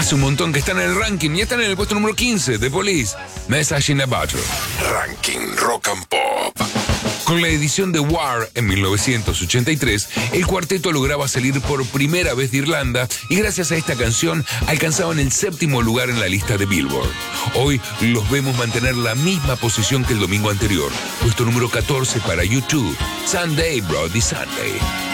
Hace un montón que están en el ranking y están en el puesto número 15 de Police, Message in a Bottle. Ranking Rock and Pop. Con la edición de War en 1983, el cuarteto lograba salir por primera vez de Irlanda y gracias a esta canción alcanzaban el 7º lugar en la lista de Billboard. Hoy los vemos mantener la misma posición que el domingo anterior, puesto número 14 para U2, Sunday Bloody Sunday.